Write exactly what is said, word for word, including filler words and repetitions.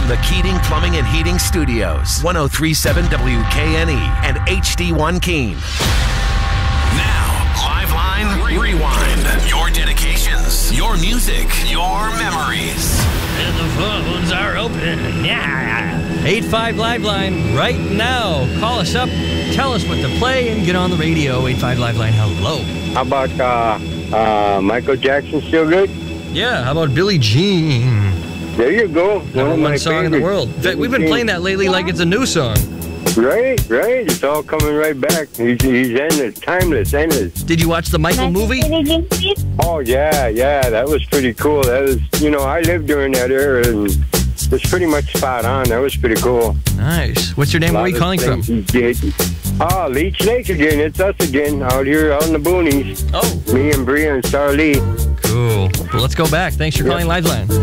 from the Keating Plumbing and Heating Studios, one oh three point seven W K N E and H D one Keene. Now, Liveline Rewind. Your dedications, your music, your memories. And the phones are open. Yeah. eight five Liveline right now. Call us up, tell us what to play, and get on the radio. eight five Liveline, hello. How about uh, uh, Michael Jackson still good? Yeah, how about Billie Jean? There you go. Number one, one song in the world. In fact, we've been playing that lately like it's a new song. Right, right. It's all coming right back. He's, he's endless, timeless, endless. Did you watch the Michael movie? Oh, yeah, yeah. That was pretty cool. That was, you know, I lived during that era, and it's pretty much spot on. That was pretty cool. Nice. What's your name? Where are you calling from? Oh, Leech Lake again. It's us again out here out in the boonies. Oh. Me and Bria and Star Lee. Cool. Well, let's go back. Thanks for calling yep. Liveline.